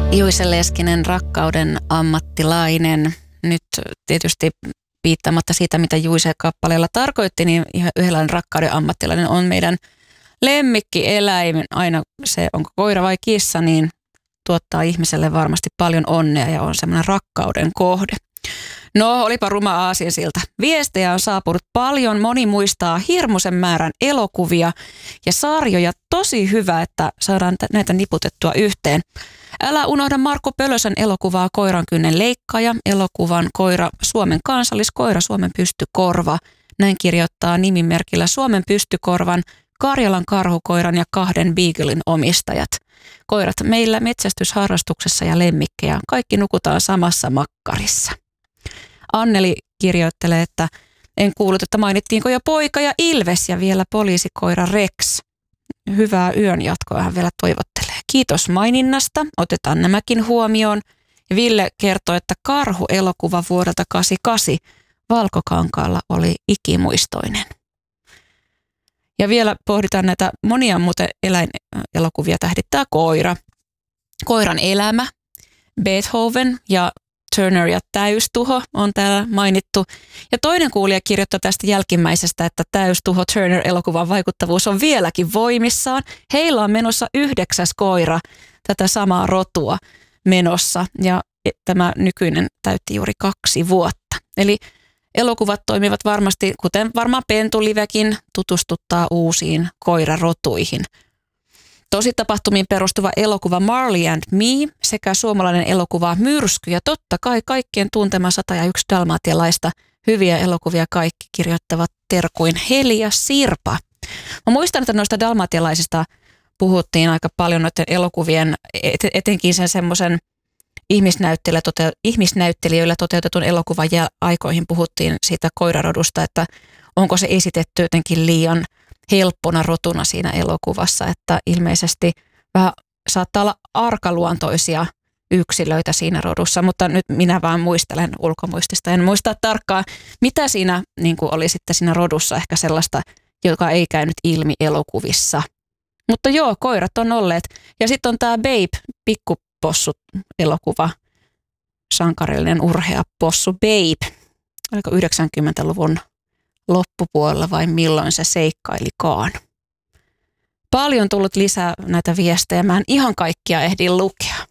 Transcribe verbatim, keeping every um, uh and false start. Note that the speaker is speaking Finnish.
Juise Leskinen, rakkauden ammattilainen. Nyt tietysti piittämättä siitä, mitä Juise kappaleella tarkoitti, niin ihan yhdenlainen rakkauden ammattilainen on meidän lemmikkieläin. Aina se, onko koira vai kissa, niin tuottaa ihmiselle varmasti paljon onnea ja on semmoinen rakkauden kohde. No, olipa ruma aasinsilta. Viestejä on saapunut paljon. Moni muistaa hirmuisen määrän elokuvia ja sarjoja. Tosi hyvä, että saadaan näitä niputettua yhteen. Älä unohda Markku Pölösen elokuvaa Koirankynnen leikkaaja, elokuvan Koira Suomen kansalliskoira, Suomen pystykorva. Näin kirjoittaa nimimerkillä Suomen pystykorvan, Karjalan karhukoiran ja kahden beaglein omistajat. Koirat meillä metsästysharrastuksessa ja lemmikkejä. Kaikki nukutaan samassa makkarissa. Anneli kirjoittelee, että en kuullut, että mainittiinko jo poika ja Ilves ja vielä poliisikoira Rex. Hyvää yön jatkoa hän vielä toivottelee. Kiitos maininnasta, otetaan nämäkin huomioon. Ja Ville kertoo, että Karhu-elokuva vuodelta kahdeksankymmentäkahdeksan Valkokankaalla oli ikimuistoinen. Ja vielä pohditaan näitä monia muuten eläinelokuvia tähdittää koira. Koiran elämä, Beethoven ja Turner ja Täystuho on täällä mainittu. Ja toinen kuulija kirjoittaa tästä jälkimmäisestä, että Täystuho Turner-elokuvan vaikuttavuus on vieläkin voimissaan. Heillä on menossa yhdeksäs koira tätä samaa rotua menossa ja tämä nykyinen täytti juuri kaksi vuotta. Eli elokuvat toimivat varmasti, kuten varmaan Pentulivekin, tutustuttaa uusiin koirarotuihin. Tositapahtumiin perustuva elokuva Marley and Me sekä suomalainen elokuva Myrsky ja totta kai kaikkien tuntema sata ja yksi dalmatialaista. Hyviä elokuvia kaikki kirjoittavat terkuin Heli ja Sirpa. Mä muistan, että noista dalmatialaisista puhuttiin aika paljon noiden elokuvien, et- etenkin sen semmoisen ihmisnäyttelijöillä, ihmisnäyttelijöillä toteutetun elokuvan jäl- aikoihin puhuttiin siitä koirarodusta, että onko se esitetty jotenkin liian helppona rotuna siinä elokuvassa, että ilmeisesti vähän saattaa olla arkaluontoisia yksilöitä siinä rodussa, mutta nyt minä vaan muistelen ulkomuistista. En muista tarkkaan, mitä siinä niin kuin oli sitten siinä rodussa, ehkä sellaista, joka ei käynyt ilmi elokuvissa. Mutta joo, koirat on olleet. Ja sitten on tämä Babe, pikkupossu-elokuva, sankarillinen urhea possu Babe. Oliko yhdeksänkymmentäluvun loppupuolella vai milloin se seikkailikaan. Paljon tullut lisää näitä viestejä. Mä en ihan kaikkia ehdin lukea.